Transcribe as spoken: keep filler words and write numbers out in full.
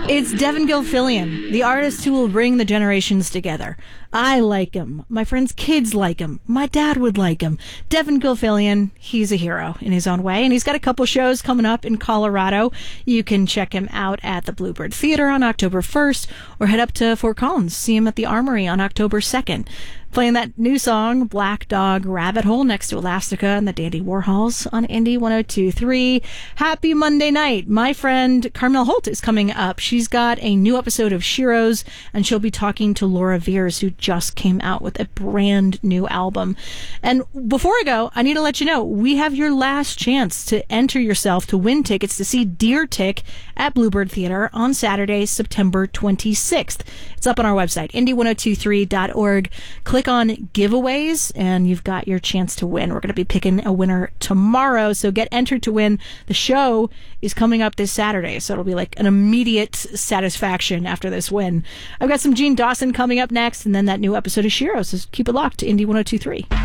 It's Devin Gilfillian, the artist who will bring the generations together. I like him. My friends' kids like him. My dad would like him. Devin Gilfillian, he's a hero in his own way, and he's got a couple shows coming up in Colorado. You can check him out at the Bluebird Theater on October first, or head up to Fort Collins, see him at the Armory on October second. Playing that new song, Black Dog Rabbit Hole, next to Elastica and the Dandy Warhols on Indie one oh two point three. Happy Monday night. My friend Carmel Holt is coming up. She's got a new episode of Shiro's, and she'll be talking to Laura Veers, who just came out with a brand new album. And before I go, I need to let you know, we have your last chance to enter yourself to win tickets to see Deer Tick at Bluebird Theater on Saturday, September twenty-sixth. It's up on our website, indie one oh two three dot org. Click on giveaways, and you've got your chance to win. We're going to be picking a winner tomorrow, so get entered to win. The show is coming up this Saturday, so it'll be like an immediate satisfaction after this win. I've got some Gene Dawson coming up next, and then that new episode of Shiro, so keep it locked to Indie one oh two three.